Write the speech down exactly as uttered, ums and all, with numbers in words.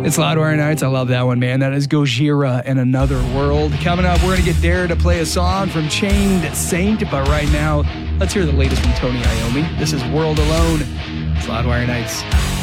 It's Loudwire Nights. I love that one, man. That is Gojira and Another World. Coming up, we're going to get Dare to play a song from Chained Saint. But right now, let's hear the latest from Tony Iommi. This is World Alone. It's Loudwire Nights.